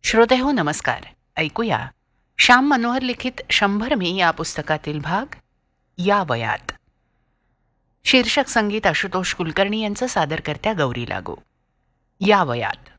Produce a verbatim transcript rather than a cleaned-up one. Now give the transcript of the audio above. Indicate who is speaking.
Speaker 1: श्रोते हो नमस्कार. ऐकूया श्याम मनोहर लिखित शंभर मी या पुस्तकातील भाग या वयात. शीर्षक संगीत आशुतोष कुलकर्णी यांचं, सादरकर्त्या गौरी लागू. या वयात.